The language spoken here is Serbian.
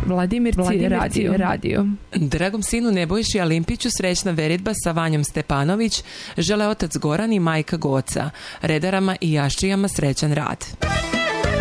Vladimirci radio. Dragom sinu Nebojši Alimpiću srećna veritba sa Vanjom Stepanović žele otac Goran i majka Goca, redarama i jaščijama srećan rad.